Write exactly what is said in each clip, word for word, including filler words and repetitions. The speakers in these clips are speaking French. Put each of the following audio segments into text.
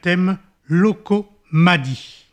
thème Loco Madi.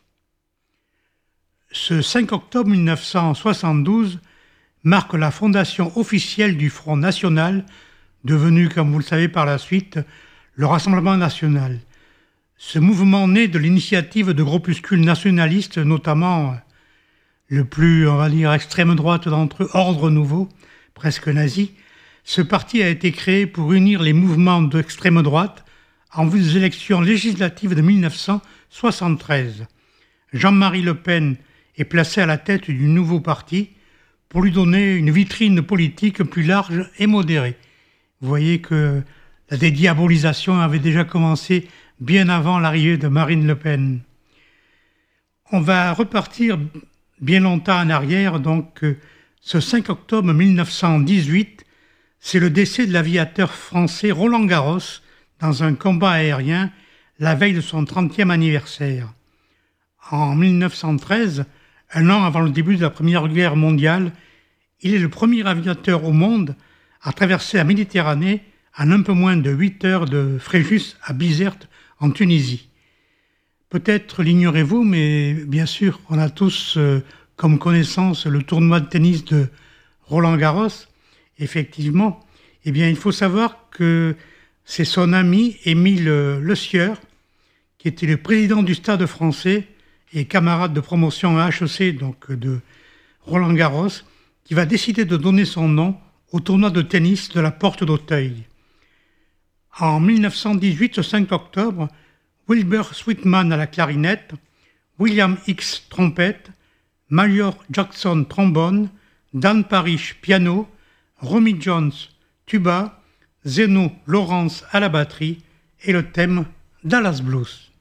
Ce cinq octobre mille neuf cent soixante-douze marque la fondation officielle du Front National, devenu, comme vous le savez par la suite, le Rassemblement National. Ce mouvement né de l'initiative de groupuscules nationalistes, notamment le plus, on va dire, extrême droite d'entre eux, Ordre Nouveau, presque nazi. Ce parti a été créé pour unir les mouvements d'extrême droite en vue des élections législatives de mille neuf cent soixante-treize. Jean-Marie Le Pen est placé à la tête du nouveau parti pour lui donner une vitrine politique plus large et modérée. Vous voyez que la dédiabolisation avait déjà commencé bien avant l'arrivée de Marine Le Pen. On va repartir bien longtemps en arrière, donc ce cinq octobre mille neuf cent dix-huit, c'est le décès de l'aviateur français Roland Garros dans un combat aérien la veille de son trentième anniversaire. En mille neuf cent treize, un an avant le début de la Première Guerre mondiale, il est le premier aviateur au monde à traverser la Méditerranée en un peu moins de huit heures de Fréjus à Bizerte en Tunisie. Peut-être l'ignorez-vous, mais bien sûr, on a tous euh, comme connaissance le tournoi de tennis de Roland Garros. Effectivement, eh bien, il faut savoir que c'est son ami Émile Le Sieur, qui était le président du Stade français et camarade de promotion à H E C, donc de Roland Garros, qui va décider de donner son nom au tournoi de tennis de la Porte d'Auteuil. En mille neuf cent dix-huit, ce cinq octobre, Wilbur Sweetman à la clarinette, William Hicks trompette, Major Jackson trombone, Dan Parrish piano, Romy Jones tuba, Zeno Lawrence à la batterie et le thème Dallas Blues.